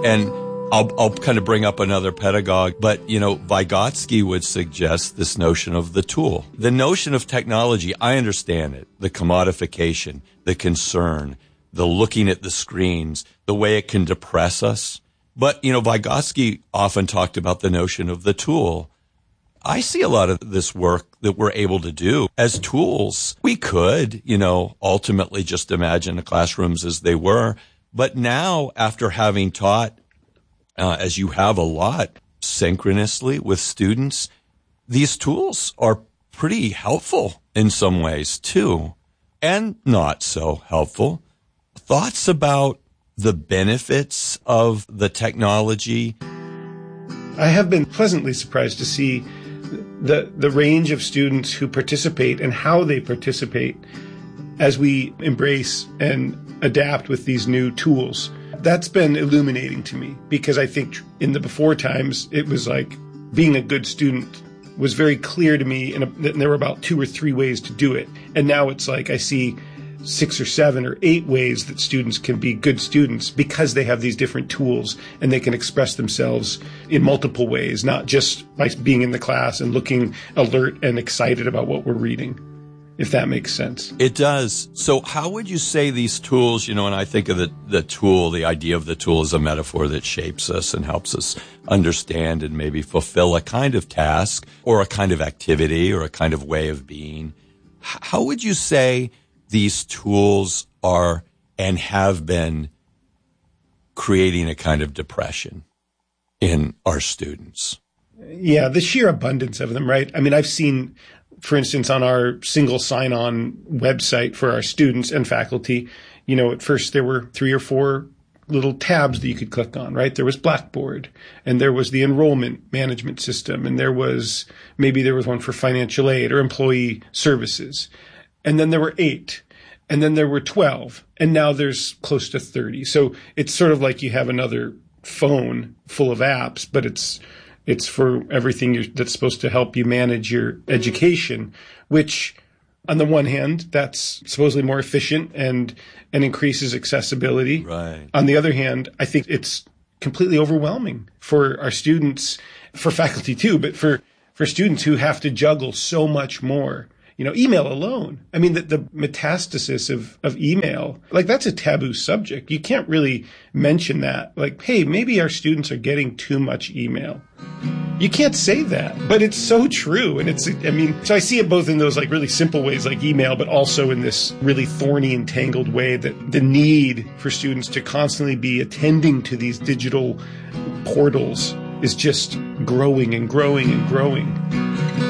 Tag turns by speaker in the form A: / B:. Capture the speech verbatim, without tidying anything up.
A: And I'll, I'll kind of bring up another pedagogue, but, you know, Vygotsky would suggest this notion of the tool. The notion of technology, I understand it, the commodification, the concern, the looking at the screens, the way it can depress us. But, you know, Vygotsky often talked about the notion of the tool. I see a lot of this work that we're able to do as tools. We could, you know, ultimately just imagine the classrooms as they were. But now, after having taught, uh, as you have a lot, synchronously with students, these tools are pretty helpful in some ways too, and not so helpful. Thoughts about the benefits of the technology?
B: I have been pleasantly surprised to see the the range of students who participate and how they participate as we embrace and adapt with these new tools. That's been illuminating to me, because I think in the before times, it was like being a good student was very clear to me, and there were about two or three ways to do it. And now it's like I see six or seven or eight ways that students can be good students because they have these different tools and they can express themselves in multiple ways, not just by being in the class and looking alert and excited about what we're reading, if that makes sense.
A: It does. So how would you say these tools, you know, and I think of the, the tool, the idea of the tool as a metaphor that shapes us and helps us understand and maybe fulfill a kind of task or a kind of activity or a kind of way of being. How would you say these tools are and have been creating a kind of depression in our students?
B: Yeah, the sheer abundance of them, right? I mean, I've seen, for instance, on our single sign-on website for our students and faculty, you know, at first there were three or four little tabs that you could click on, right? There was Blackboard, and there was the enrollment management system, and there was, maybe there was one for financial aid or employee services. And then there were eight, and then there were twelve, and now there's close to thirty. So it's sort of like you have another phone full of apps, but it's it's for everything you're, that's supposed to help you manage your education, which on the one hand, that's supposedly more efficient and and increases accessibility.
A: Right.
B: On the other hand, I think it's completely overwhelming for our students, for faculty too, but for, for students who have to juggle so much more. You know, email alone. I mean, the, the metastasis of, of email, like that's a taboo subject. You can't really mention that. Like, hey, maybe our students are getting too much email. You can't say that, but it's so true. And it's, I mean, so I see it both in those like really simple ways like email, but also in this really thorny and tangled way that the need for students to constantly be attending to these digital portals is just growing and growing and growing.